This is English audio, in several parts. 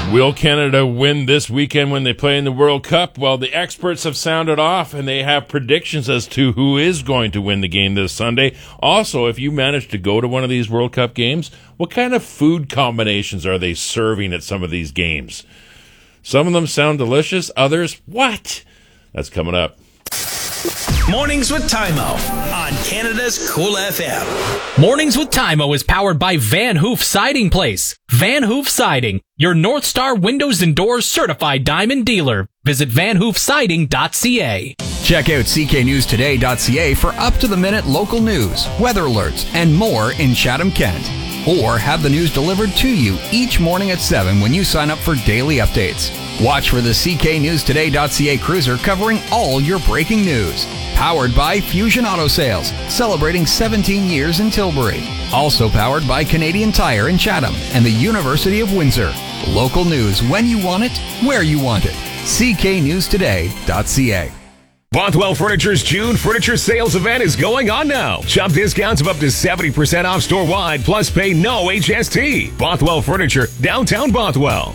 Will Canada win this weekend when they play in the World Cup? Well, the experts have sounded off, and they have predictions as to who is going to win the game this Sunday. Also, if you manage to go to one of these World Cup games, what kind of food combinations are they serving at some of these games? Some of them sound delicious, others, what? That's coming up. Mornings with Tymo on Canada's Cool FM. Mornings with Tymo is powered by Van Hoof Siding Place. Van Hoof Siding, your North Star Windows and Doors certified diamond dealer. Visit vanhoofsiding.ca. Check out cknewstoday.ca for up-to-the-minute local news, weather alerts, and more in Chatham-Kent. Or have the news delivered to you each morning at 7 when you sign up for daily updates. Watch for the cknewstoday.ca cruiser covering all your breaking news. Powered by Fusion Auto Sales, celebrating 17 years in Tilbury. Also powered by Canadian Tire in Chatham and the University of Windsor. Local news when you want it, where you want it. cknewstoday.ca. Bothwell Furniture's June Furniture Sales Event is going on now. Shop discounts of up to 70% off store-wide, plus pay no HST. Bothwell Furniture, downtown Bothwell.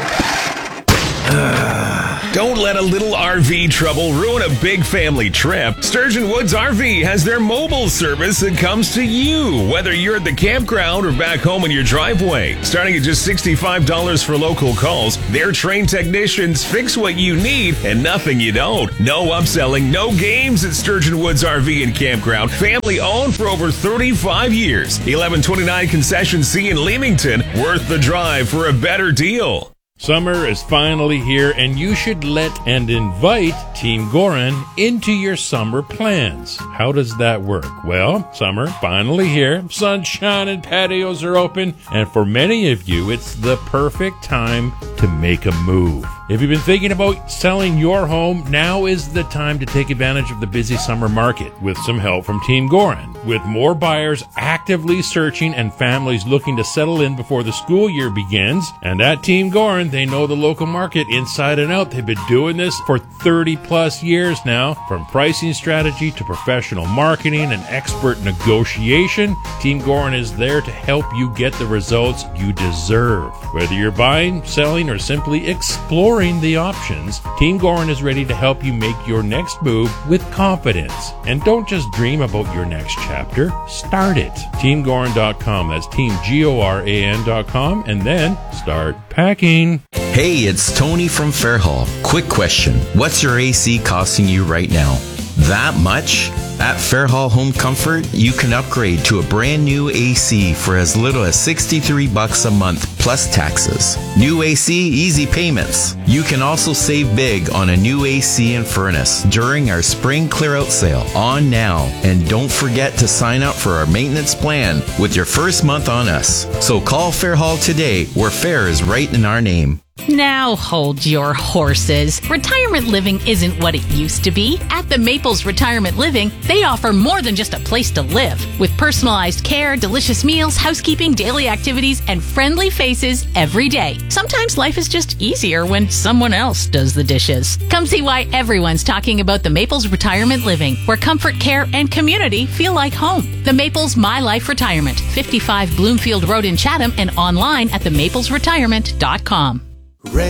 Don't let a little RV trouble ruin a big family trip. Sturgeon Woods RV has their mobile service that comes to you, whether you're at the campground or back home in your driveway. Starting at just $65 for local calls, their trained technicians fix what you need and nothing you don't. No upselling, no games at Sturgeon Woods RV and Campground. Family owned for over 35 years. 1129 Concession C in Leamington. Worth the drive for a better deal. Summer is finally here, and you should let and invite Team Goran into your summer plans. How does that work? Well, summer finally here, sunshine and patios are open, and for many of you, it's the perfect time to make a move. If you've been thinking about selling your home, now is the time to take advantage of the busy summer market with some help from Team Goran. With more buyers actively searching and families looking to settle in before the school year begins, and at Team Goran, they know the local market inside and out. They've been doing this for 30 plus years now. From pricing strategy to professional marketing and expert negotiation, Team Goran is there to help you get the results you deserve. Whether you're buying, selling, or simply exploring the options, Team Goran is ready to help you make your next move with confidence. And don't just dream about your next chapter, start it. TeamGoran.com, that's TeamGoran.com, and then start packing. Hey, it's Tony from Fairhall. Quick question. What's your AC costing you right now? That much? At Fairhall Home Comfort, you can upgrade to a brand new AC for as little as $63 a month plus taxes. New AC, easy payments. You can also save big on a new AC and furnace during our spring clear-out sale on now. And don't forget to sign up for our maintenance plan with your first month on us. So call Fairhall today, where Fair is right in our name. Now hold your horses. Retirement living isn't what it used to be. At the Maples Retirement Living, they offer more than just a place to live. With personalized care, delicious meals, housekeeping, daily activities, and friendly faces every day. Sometimes life is just easier when someone else does the dishes. Come see why everyone's talking about the Maples Retirement Living, where comfort, care, and community feel like home. The Maples My Life Retirement, 55 Bloomfield Road in Chatham, and online at themaplesretirement.com.